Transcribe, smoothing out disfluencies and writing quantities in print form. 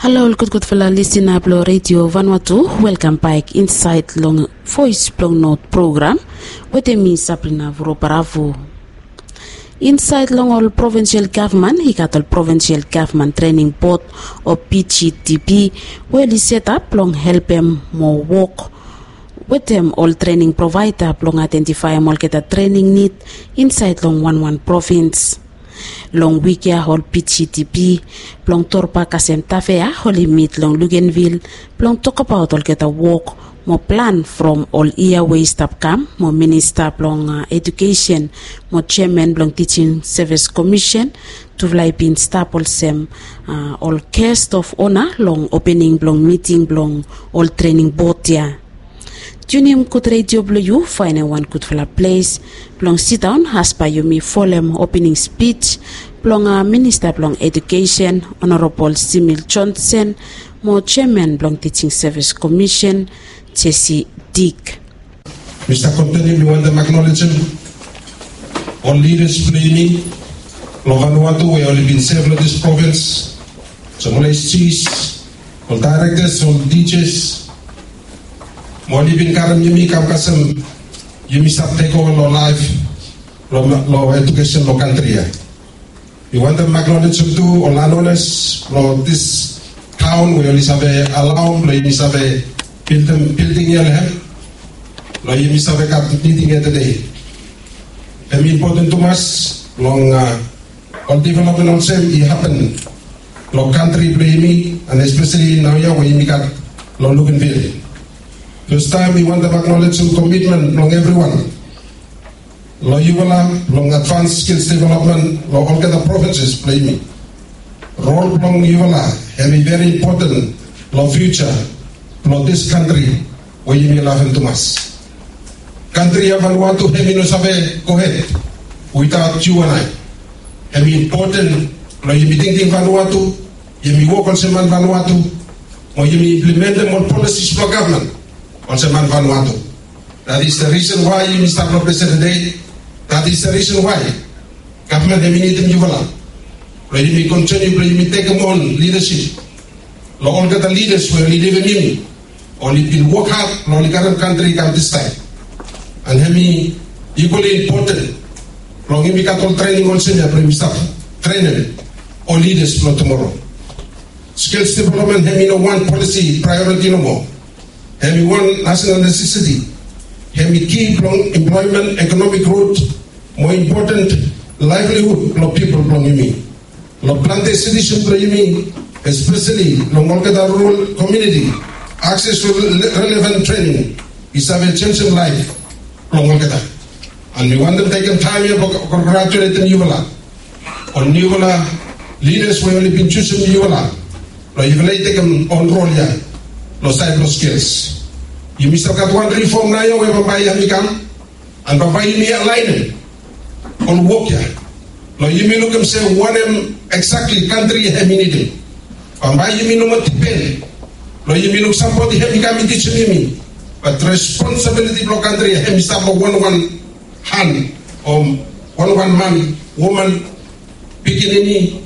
Hello, good fella listener blo radio Vanuatu. Welcome back inside long voice blog note program with me Sabrina Vuro. Inside long all provincial government, he got all provincial government training board or PGTB where he set up long help them more work with them all training provider long identify all get a training need inside long one province. Long weekya hol PGTB, long torpa kasem tafea, holy meet long Luganville, long talk about all get a walk, more plan from all year waste up camp, more minister long education, more chairman long teaching service commission, to fly bin staple sem all guest of honor long opening long meeting long all training board ya. Junium could radio blue find one could fill a place. Long sit down has by you me follow opening speech. Long minister long education, Honorable Simil Johnson, more chairman long teaching service commission, Jesse Dick. Mr. Company, we want to acknowledge all leaders playing. Vanuatu, we only been several this province. So all chiefs, all directors, all teachers. Moli bin karam yumi kam kasam yumi start take over law life law education law country. We want to acknowledge to all knowledge law this town we only have allow law yumi have building yel hem law yumi have kat meeting today. Very important to us long all development on same happen law country play me and especially now ya we yumi kat law Luganville. This time we want to acknowledge some commitment from everyone. Law Yuvala, long advanced skills development, law all the provinces play me. Role long Yuvala have a very important law future, law this country where you may love to us. Country of Vanuatu have no sabe go ahead without you and I. Have important law you be thinking Vanuatu, you may work on Seman Vanuatu, or you may implement them on policies for government. On Seman Vanuatu. That is the reason why Mr. Professor today. That is the reason why government need them Yuvala. Let me continue, let me take them on leadership. All the leaders were living in only been work hard, only current country come this time. And me equally important. Long we got all training on senior Mr. Training all leaders for tomorrow. Skills development have no one policy priority no more. Have one national necessity. Have key employment, economic growth, more important livelihood of people from me. Lo planted citizen from me, especially long rural community, access to relevant training is a change in life. Long and we want to take time here to congratulate the Yuvala. On Yuvala leaders we only been choosing Yuvala. Lo Yuvala take them on role here. Los cyber skills. You must have got one reform now where Babai Amikam and Babai me align on work here. No, you may look and say what exactly country have needed. Babai you may know what to pay. No, you may look somebody have become teaching me. But responsibility for country have start one hand or one man, woman, beginning